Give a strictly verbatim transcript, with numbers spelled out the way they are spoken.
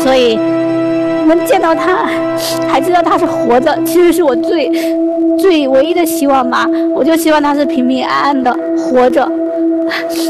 所以能见到他，还知道他是活着，其实是我最最唯一的希望吧。我就希望他是平平安安的活着。